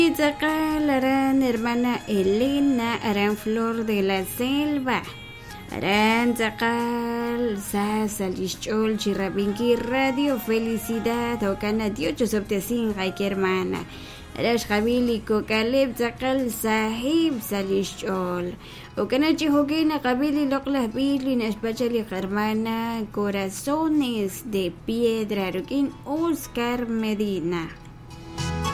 Zacalarán, hermana Elena, harán flor de la selva. Harán zacal, sasalichol, chirrabinki radio, felicidad, o canadiocho, sobtesin, que hermana. Arash Jabilico, Caleb, zacal, sahib, salichol. O canachi hoguena, cabili, loclas, bilin, espachali, hermana, corazones de piedra, Ruquín, Oscar Medina.